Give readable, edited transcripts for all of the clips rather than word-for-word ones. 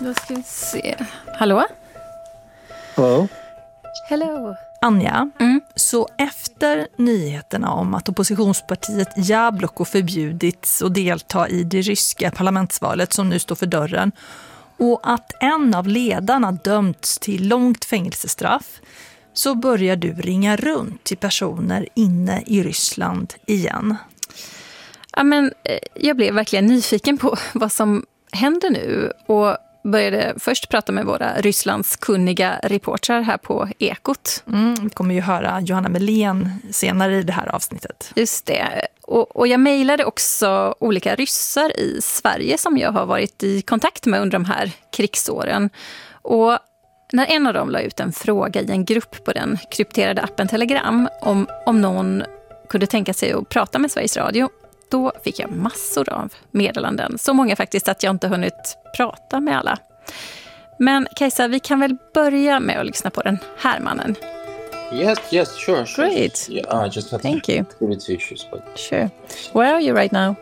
Då ska vi se. Hallå? Hello. Hello. Anja, så efter nyheterna om att oppositionspartiet Jabloko förbjudits att delta i det ryska parlamentsvalet som nu står för dörren och att en av ledarna dömts till långt fängelsestraff, så börjar du ringa runt till personer inne i Ryssland igen. Ja, men jag blev verkligen nyfiken på vad som händer nu och började först prata med våra Rysslands kunniga reportrar här på Ekot. Vi kommer ju höra Johanna Melén senare i det här avsnittet. Just det. Och jag mejlade också olika ryssar i Sverige som jag har varit i kontakt med under de här krigsåren. Och när en av dem la ut en fråga i en grupp på den krypterade appen Telegram om någon kunde tänka sig att prata med Sveriges Radio, då fick jag massor av meddelanden. Så många faktiskt att jag inte hunnit prata med alla. Men Kajsa, vi kan väl börja med att lyssna på den här mannen. Yes, sure. Great. Yeah, I just had Thank you. connectivity issues, but Sure. Where are you right now?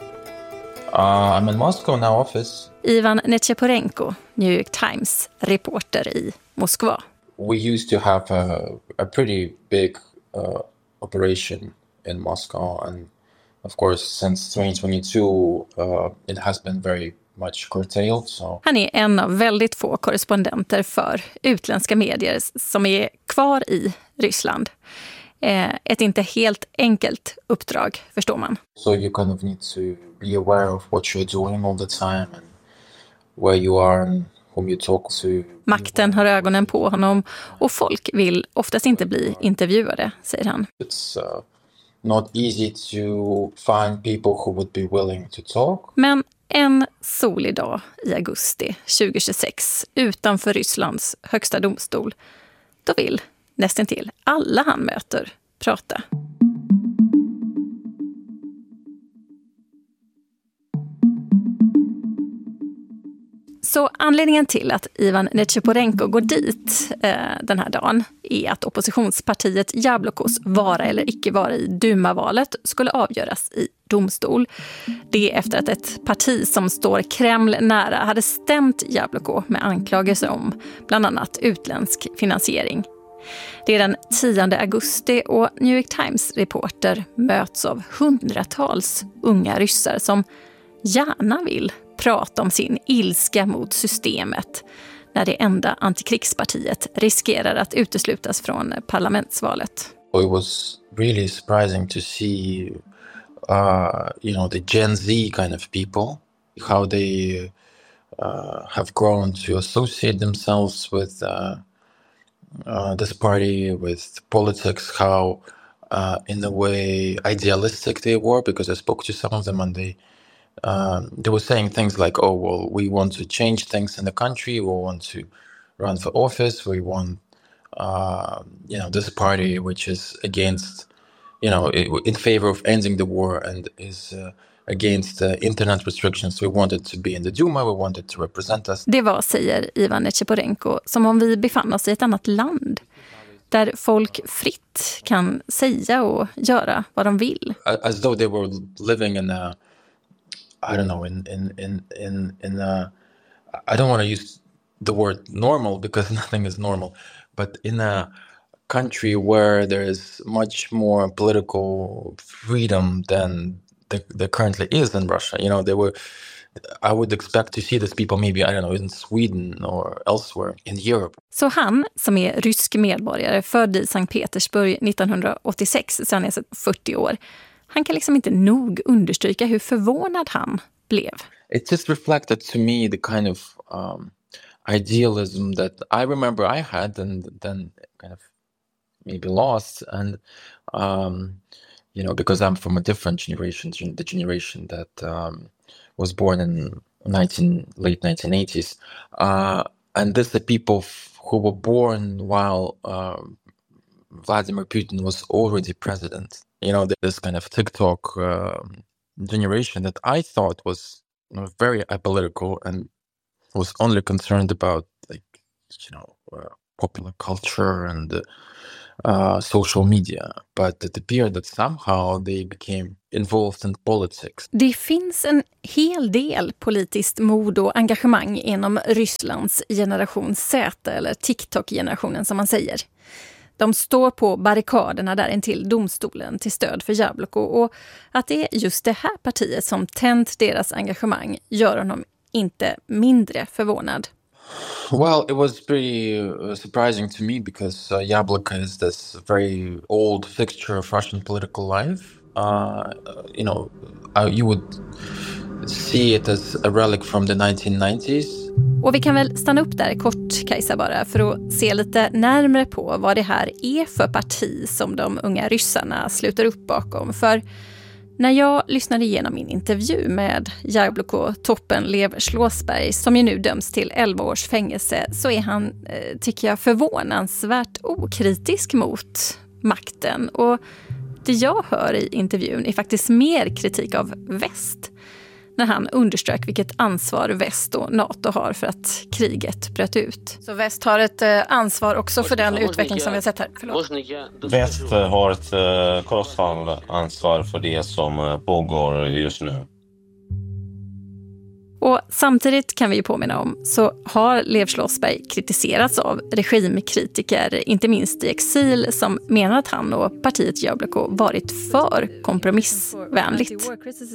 I'm in Moscow now, office. Ivan Necheporenko, New York Times reporter i Moskva. We used to have a pretty big operation in Moscow, and of course, since 2022, it has been very much curtailed. So. Han är en av väldigt få korrespondenter för utländska medier som är kvar i Ryssland. Ett inte helt enkelt uppdrag, förstår man. So you kind of need to be aware of what you're doing all the time and where you are and whom you talk to. Makten har ögonen på honom och folk vill oftast inte bli intervjuade, säger han. It's not easy to find people who would be willing to talk. Men en solig dag i augusti 2026 utanför Rysslands högsta domstol, då vill nästan till alla han möter prata. Så anledningen till att Ivan Necheporenko går dit den här dagen är att oppositionspartiet Jablokos vara eller icke vara i Duma-valet skulle avgöras i domstol. Det är efter att ett parti som står Kreml nära hade stämt Jabloko med anklagelser om bland annat utländsk finansiering. Det är den 10 augusti och New York Times reporter möts av hundratals unga ryssar som gärna vill prata om sin ilska mot systemet när det enda antikrigspartiet riskerar att uteslutas från parlamentsvalet. It was really surprising to see, the Gen Z kind of people, how they have grown to associate themselves with this party, with politics, how in a way idealistic they were, because I spoke to some of them and they were saying things like, oh, well, we want to change things in the country, we want to run for office, we want, this party which is against, in favor of ending the war and is against internet restrictions. We wanted to be in the Duma, we wanted to represent us. Det var, säger Ivan Necheporenko, som om vi befann oss i ett annat land där folk fritt kan säga och göra vad de vill. As though they were living in a, I don't know, in a, I don't want to use the word normal because nothing is normal, but in a country where there is much more political freedom than there currently is in Russia. I would expect to see these people maybe, I don't know, in Sweden or elsewhere in Europe. Så han, som är rysk medborgare, född i Sankt Petersburg 1986, så han är 40 år, han kan liksom inte nog understryka hur förvånad han blev. It just reflected to me the kind of idealism that I remember I had and then kind of maybe lost. And, because I'm from a different generation, the generation that was born in late 1980s. And this the people who were born while Vladimir Putin was already president. This kind of TikTok generation that I thought was very apolitical and was only concerned about popular culture and social media, but it appeared that somehow they became involved in politics. Det finns en hel del politiskt mod och engagemang inom Rysslands generation Z, eller TikTok-generationen som man säger. De står på barrikaderna där intill domstolen till stöd för Jabloko, och att det är just det här partiet som tänt deras engagemang gör honom inte mindre förvånad. Well, it was pretty surprising to me because Yabloko is this very old fixture of Russian political life. You would see it as a relic from the 1990s. Och vi kan väl stanna upp där kort, Kajsa, bara för att se lite närmare på vad det här är för parti som de unga ryssarna sluter upp bakom. För när jag lyssnade igenom min intervju med Jabloko-toppen Lev Slåsberg, som ju nu döms till 11 års fängelse, så är han, tycker jag, förvånansvärt okritisk mot makten. Och det jag hör i intervjun är faktiskt mer kritik av väst, när han underströk vilket ansvar väst och NATO har för att kriget bröt ut. Så väst har ett ansvar också för den utveckling som vi har sett här. Förlåt. Väst har ett kolossalt ansvar för det som pågår just nu. Och samtidigt kan vi ju påminna om, så har Lev Slåsberg kritiserats av regimkritiker, inte minst i exil, som menar att han och partiet Jabloko varit för kompromissvänligt.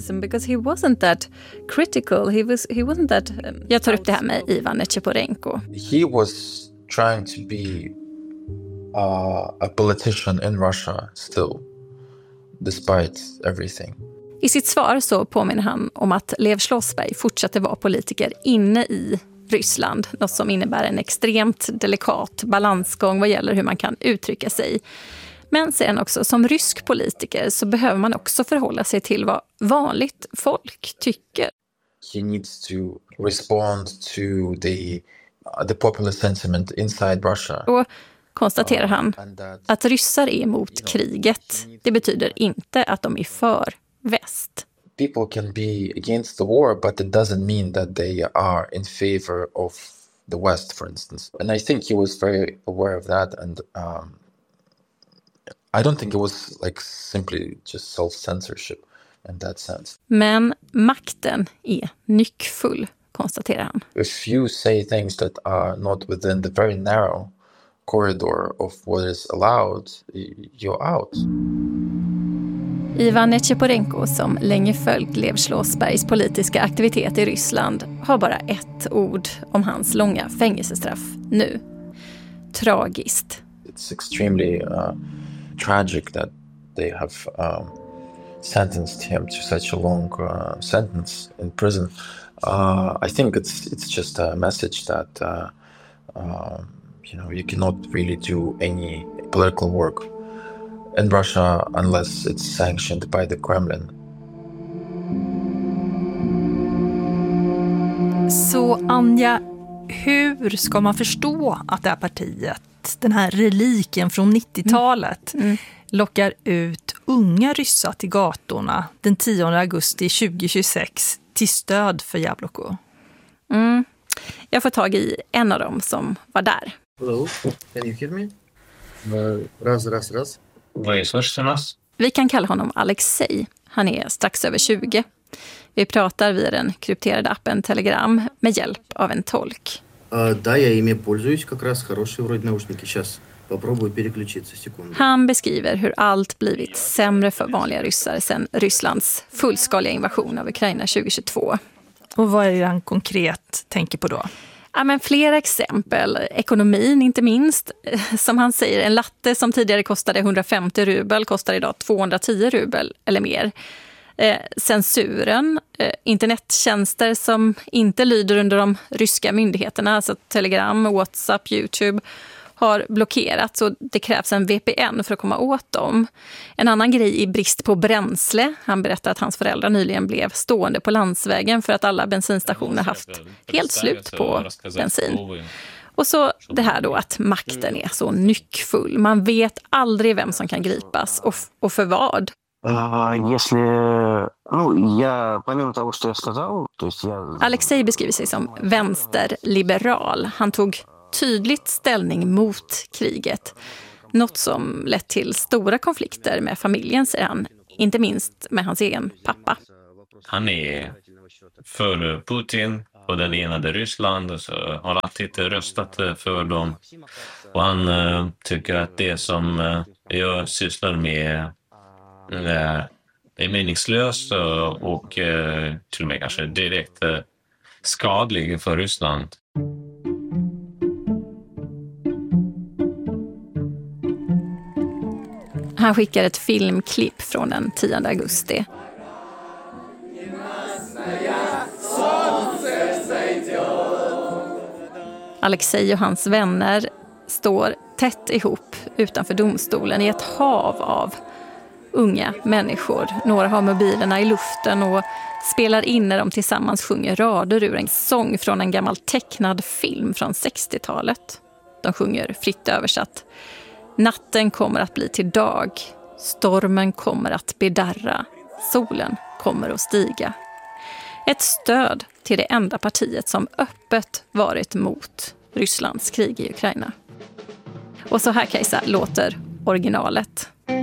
Jag tar upp det här med Ivan Nechepurenko. He was trying to be a politician in Russia still, despite everything. I sitt svar så påminner han om att Lev Slåsberg fortsatte vara politiker inne i Ryssland, något som innebär en extremt delikat balansgång vad gäller hur man kan uttrycka sig. Men sen också, som rysk politiker så behöver man också förhålla sig till vad vanligt folk tycker. He needs to respond to the popular sentiment inside Russia. Och konstaterar han att ryssar är emot kriget. Det betyder inte att de är för väst. People can be against the war, but it doesn't mean that they are in favor of the West, for instance. And I think he was very aware of that, and I don't think it was like simply just self-censorship in that sense. Men makten är nyckfull, konstaterar han. If you say things that are not within the very narrow corridor of what is allowed, you're out. Ivan Nechepurenko, som länge följt Lev Slåsbergs politiska aktivitet i Ryssland, har bara ett ord om hans långa fängelsestraff nu. Tragiskt. It's extremely tragic that they have sentenced him to such a long sentence in prison. I think it's just a message that you cannot really do any political work in Russia unless it's sanctioned by the Kremlin. Så Anja, hur ska man förstå att det här partiet, den här reliken från 90-talet, lockar ut unga ryssar till gatorna den 10 augusti 2026 till stöd för Jabloko? Jag får tag i en av dem som var där. Hello, can you hear me? Раз. Вы слышите нас? Vi kan kalla honom Alexej. Han är strax över 20. Vi pratar via den krypterade appen Telegram med hjälp av en tolk. Да, я ими пользуюсь, как раз хорошие вроде наушники. Сейчас попробую переключиться, секунду. Han beskriver hur allt blivit sämre för vanliga ryssar sedan Rysslands fullskaliga invasion av Ukraina 2022. Och vad är det han konkret tänker på då? Ja, men flera exempel. Ekonomin inte minst. Som han säger, en latte som tidigare kostade 150 rubel kostar idag 210 rubel eller mer. Censuren, internettjänster som inte lyder under de ryska myndigheterna, alltså Telegram, WhatsApp, YouTube, har blockerats och det krävs en VPN för att komma åt dem. En annan grej är brist på bränsle. Han berättar att hans föräldrar nyligen blev stående på landsvägen för att alla bensinstationer haft helt slut på bensin. Och så det här då att makten är så nyckfull. Man vet aldrig vem som kan gripas och för vad. Alexej beskriver sig som vänsterliberal. Han tog tydligt ställning mot kriget. Något som lett till stora konflikter med familjen, säger han. Inte minst med hans egen pappa. Han är för Putin och det enade Ryssland och så har alltid röstat för dem. Och han tycker att det som jag sysslar med är meningslöst och till och med kanske direkt skadlig för Ryssland. Han skickar ett filmklipp från den 10 augusti. Alexej och hans vänner står tätt ihop utanför domstolen i ett hav av unga människor. Några har mobilerna i luften och spelar in när de tillsammans sjunger rader ur en sång från en gammal tecknad film från 60-talet. De sjunger fritt översatt: natten kommer att bli till dag, stormen kommer att bedarra, solen kommer att stiga. Ett stöd till det enda partiet som öppet varit mot Rysslands krig i Ukraina. Och så här, Kajsa, låter originalet.